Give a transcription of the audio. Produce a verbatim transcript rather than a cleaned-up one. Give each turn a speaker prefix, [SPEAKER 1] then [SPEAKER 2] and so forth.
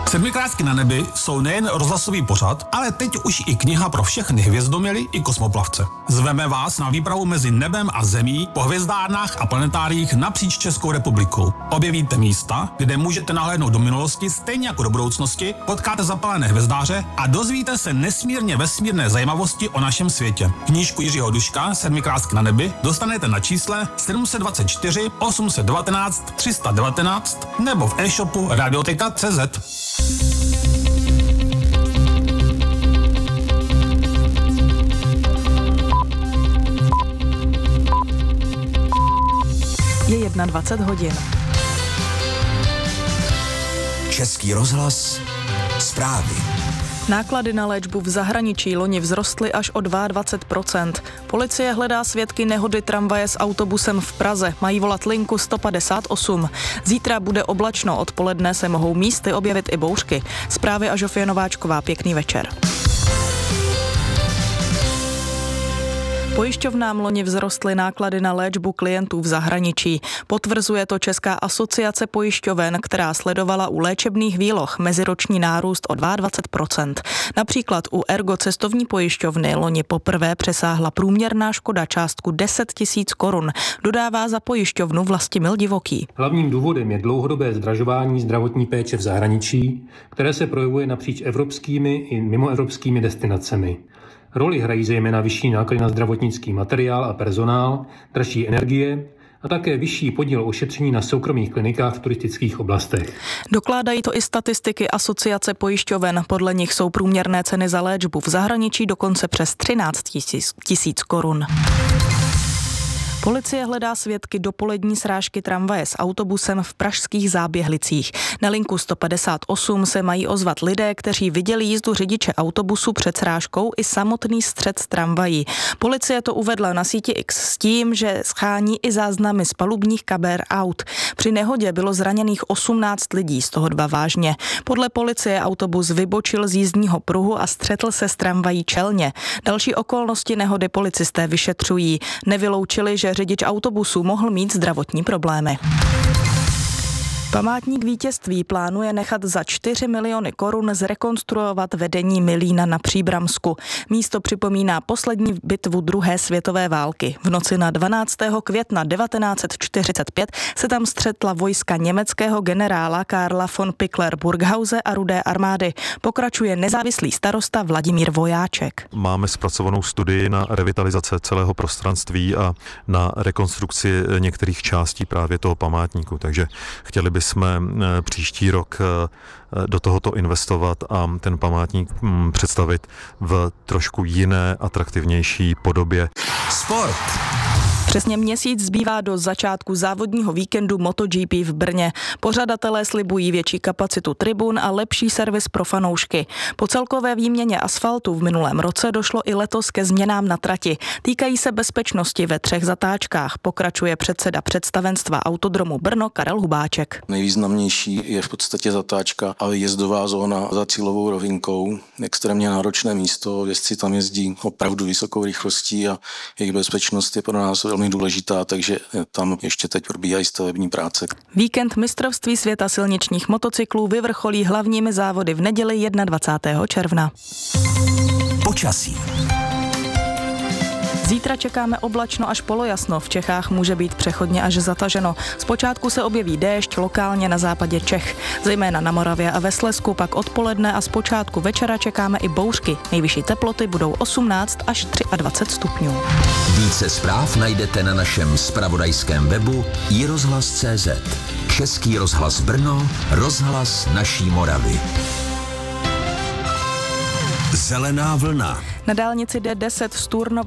[SPEAKER 1] Sedmikrásky na nebi jsou nejen rozhlasový pořad, ale teď už i kniha pro všechny hvězdoměly i kosmoplavce. Zveme vás na výpravu mezi nebem a zemí po hvězdárnách a planetáriích napříč Českou republikou. Objevíte místa, kde můžete nahlédnout do minulosti stejně jako do budoucnosti, potkáte zapalené hvězdáře a dozvíte se nesmírně vesmírné zajímavosti o našem světě. Knížku Jiřího Duška Sedmikrásky na nebi dostanete na čísle sedm set dvacet čtyři osm set devatenáct tři sta devatenáct nebo v e-shopu radioteka tečka cé zet.
[SPEAKER 2] Je dvacet jedna hodin.
[SPEAKER 3] Český rozhlas, zprávy.
[SPEAKER 2] Náklady na léčbu v zahraničí loni vzrostly až o dvacet dva procent. Policie hledá svědky nehody tramvaje s autobusem v Praze. Mají volat linku sto padesát osm. Zítra bude oblačno, odpoledne se mohou místy objevit i bouřky. Zprávy a Žofie Nováčková, pěkný večer. Pojišťovnám loni vzrostly náklady na léčbu klientů v zahraničí. Potvrzuje to Česká asociace pojišťoven, která sledovala u léčebných výloh meziroční nárůst o dvacet dva procent. Například u Ergo cestovní pojišťovny loni poprvé přesáhla průměrná škoda částku deset tisíc korun. Dodává za pojišťovnu Vlastimil Divoký.
[SPEAKER 4] Hlavním důvodem je dlouhodobé zdražování zdravotní péče v zahraničí, které se projevuje napříč evropskými i mimoevropskými destinacemi. Roli hrají zejména vyšší náklady na zdravotnický materiál a personál, dražší energie a také vyšší podíl ošetření na soukromých klinikách v turistických oblastech.
[SPEAKER 2] Dokládají to i statistiky Asociace pojišťoven. Podle nich jsou průměrné ceny za léčbu v zahraničí dokonce přes třináct tisíc korun. Policie hledá svědky dopolední srážky tramvaje s autobusem v pražských Záběhlicích. Na linku sto padesát osm se mají ozvat lidé, kteří viděli jízdu řidiče autobusu před srážkou i samotný střet tramvají. Policie to uvedla na síti X s tím, že schání i záznamy z palubních kamer aut. Při nehodě bylo zraněných osmnáct lidí, z toho dva vážně. Podle policie autobus vybočil z jízdního pruhu a střetl se s tramvají čelně. Další okolnosti nehody policisté vyšetřují. Nevyloučili, že řidič autobusu mohl mít zdravotní problémy. Památník vítězství plánuje nechat za čtyři miliony korun zrekonstruovat vedení Milína na Příbramsku. Místo připomíná poslední bitvu druhé světové války. V noci na dvanáctého května devatenáct set čtyřicet pět se tam střetla vojska německého generála Karla von Pickler-Burghause a Rudé armády. Pokračuje nezávislý starosta Vladimír Vojáček.
[SPEAKER 5] Máme zpracovanou studii na revitalizace celého prostranství a na rekonstrukci některých částí právě toho památníku, takže chtěli by jsme příští rok do tohoto investovat a ten památník představit v trošku jiné, atraktivnější podobě.
[SPEAKER 3] Sport.
[SPEAKER 2] Přesně měsíc zbývá do začátku závodního víkendu MotoGP v Brně. Pořadatelé slibují větší kapacitu tribun a lepší servis pro fanoušky. Po celkové výměně asfaltu v minulém roce došlo i letos ke změnám na trati. Týkají se bezpečnosti ve třech zatáčkách, pokračuje předseda představenstva Autodromu Brno Karel Hubáček.
[SPEAKER 6] Nejvýznamnější je v podstatě zatáčka a jezdová zóna za cílovou rovinkou. Extrémně náročné místo, jezdci tam jezdí opravdu vysokou rychlostí a jejich bezpečnost je pro nás velmi důležitá, takže tam ještě teď probíhají stavební práce.
[SPEAKER 2] Víkend mistrovství světa silničních motocyklů vyvrcholí hlavními závody v neděli dvacátého prvního června.
[SPEAKER 3] Počasí.
[SPEAKER 2] Zítra čekáme oblačno až polojasno. V Čechách může být přechodně až zataženo. Zpočátku se objeví déšť lokálně na západě Čech. Zejména na Moravě a ve Slezsku pak odpoledne a zpočátku večera čekáme i bouřky. Nejvyšší teploty budou osmnáct až dvacet tři stupňů.
[SPEAKER 3] Více zpráv najdete na našem zpravodajském webu i rozhlas tečka cé zet. Český rozhlas Brno, rozhlas naší Moravy. Zelená vlna.
[SPEAKER 2] Na dálnici D deset z Turnova